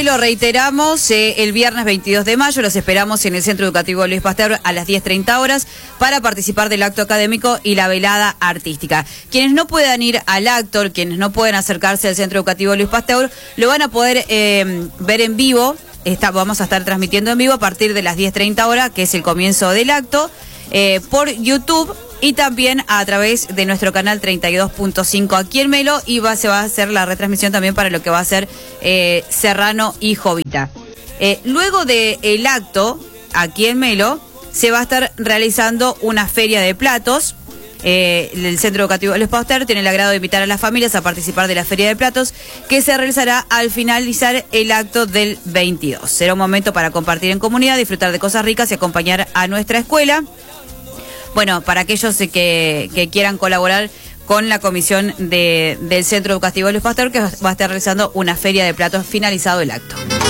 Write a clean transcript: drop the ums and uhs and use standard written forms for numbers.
Melo, reiteramos, el viernes 22 de mayo los esperamos en el Centro Educativo Luis Pasteur a las 10:30 horas para participar del acto académico y la velada artística. Quienes no puedan ir al acto, quienes no pueden acercarse al Centro Educativo Luis Pasteur, lo van a poder ver en vivo. Vamos a estar transmitiendo en vivo a partir de las 10:30 horas, que es el comienzo del acto, por YouTube y también a través de nuestro canal 32.5 aquí en Melo, y se va a hacer la retransmisión también para lo que va a ser Serrano y Jovita. Luego del acto aquí en Melo se va a estar realizando una feria de platos. El Centro Educativo Luis Pasteur tiene el agrado de invitar a las familias a participar de la Feria de Platos, que se realizará al finalizar el acto del 22. Será un momento para compartir en comunidad, disfrutar de cosas ricas y acompañar a nuestra escuela. Bueno, para aquellos que quieran colaborar con la comisión del Centro Educativo Luis Pasteur, que va a estar realizando una Feria de Platos finalizado el acto.